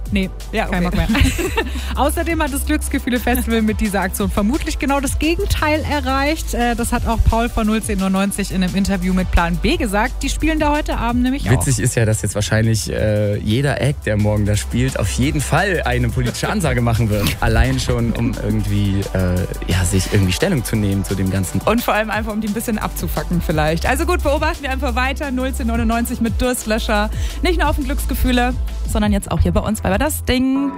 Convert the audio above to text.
Nee, Ja, okay. kein Bock mehr. Außerdem hat das Glücksgefühle-Festival mit dieser Aktion vermutlich genau das Gegenteil erreicht. Das hat auch Paul von 01099 in einem Interview mit Plan B gesagt. Die spielen da heute Abend nämlich auch. Witzig ist ja, dass jetzt wahrscheinlich jeder Act, der morgen da spielt, auf jeden Fall eine politische Ansage machen wird. Allein schon, um irgendwie sich irgendwie Stellung zu nehmen zu dem Ganzen. Und vor allem einfach, um die ein bisschen abzufacken vielleicht. Also gut, beobachten wir einfach weiter. 01099 mit Durstlöscher. Nicht nur auf den Glücksgefühle, sondern jetzt auch hier bei uns bei Das Ding.